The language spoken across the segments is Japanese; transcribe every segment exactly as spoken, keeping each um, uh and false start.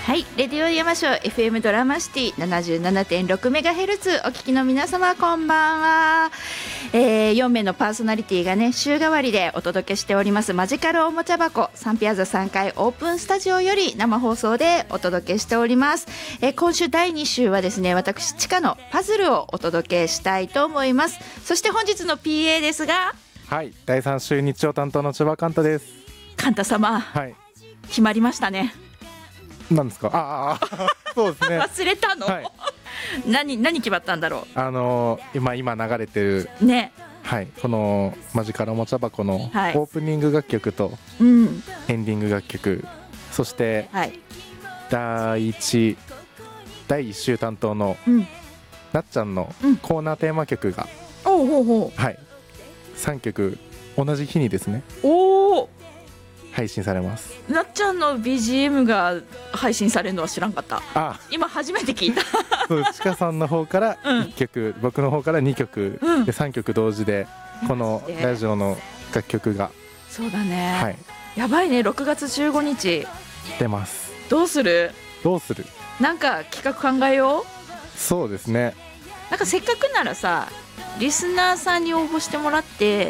はい、レディオ山椒 エフエム ドラマシティ ななじゅうななてんろくメガヘルツ お聞きの皆様こんばんは、えー、よん名のパーソナリティがね週替わりでお届けしておりますマジカルおもちゃ箱サンピアザさんかいオープンスタジオより生放送でお届けしております、えー、今週だいに週はですね私チカのパズルをお届けしたいと思います。そして本日の ピーエー ですが、 はい、だいさん週日曜担当の千葉カンタです。 カンタ様、はい、決まりましたね。 何ですか？ああそうですね忘れたの、はい、何, 何決まったんだろう。 あのー、今今流れてるね、 はい、このマジカルおもちゃ箱のオープニング楽曲とエンディング楽曲、そして、はい、だいいちだいいち週担当の、うん、なっちゃんのコーナーテーマ曲が、 うん、おうほうほう、 はい、さんきょく同じ日にですねおー配信されます。 なっちゃんの ビージーエム が配信されるのは知らんかった。あ今初めて聞いたそうちかさんの方からいっきょく、うん、僕の方からにきょく、うん、でさんきょく同時でこのラジオの楽曲がそうだね、 はい、 やばいね。ろくがつじゅうごにち出ます。 どうするどうするなんか企画考えよう。 そうですね。 なんかせっかくならさリスナーさんに応募してもらって、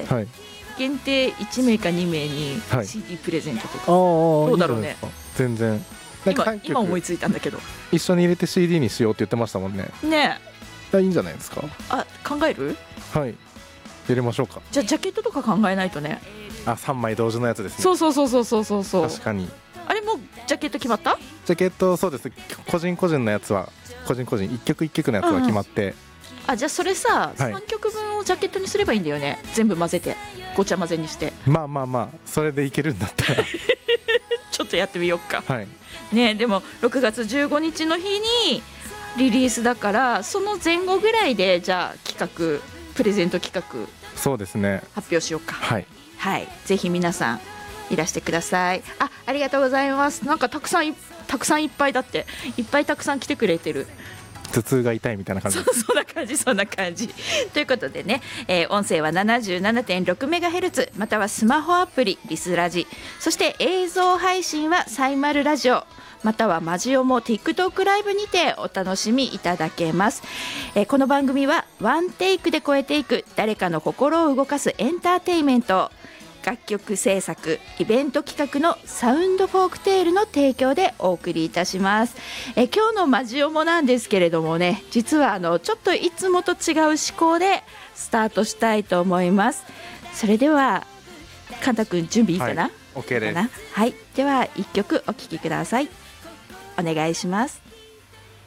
はい、限定いち名かに名に シーディー プレゼントとか、はい、どうだろうね。 いい全然なんか今, 今思いついたんだけど一緒に入れて シーディー にしようって言ってましたもんね。 ねえいいんじゃないですか。 あ考える。 はい入れましょうか。 じゃあジャケットとか考えないとね。 あさんまい同時のやつですね。 そうそうそうそうそうそうそう。 確かに。 あれもうジャケット決まった。 ジャケットそうです。個人個人のやつは個人個人いっきょくいっきょくのやつは決まって、うんうん、あじゃあそれさ、はい、さんきょくぶんをジャケットにすればいいんだよね。全部混ぜてごちゃ混ぜにして。 まあまあまあそれでいけるんだったらちょっとやってみようか、 はいね。でもろくがつじゅうごにちの日にリリースだからその前後ぐらいでじゃあ企画プレゼント企画そうですね発表しようか。 はい、 はい、ぜひ皆さんいらしてください。 あ, ありがとうございます。なんかたくさんたくさんいっぱいだっていっぱいたくさん来てくれてる。 頭痛が痛いみたいな感じ。 そ, そんな感じそんな感じということでね、えー、音声は ななじゅうななてんろくメガヘルツ またはスマホアプリリスラジ、そして映像配信はサイマルラジオまたはマジオも TikTok ライブにてお楽しみいただけます、えー、この番組はワンテイクで超えていく誰かの心を動かすエンターテインメント、楽曲制作イベント企画のサウンドフォークテールの提供でお送りいたします。え今日のマジオモなんですけれどもね、実はあのちょっといつもと違う思考でスタートしたいと思います。それではカンタ君準備いいかな、 はい、OK です。 はい、ではいっきょくお聴きください。お願いします。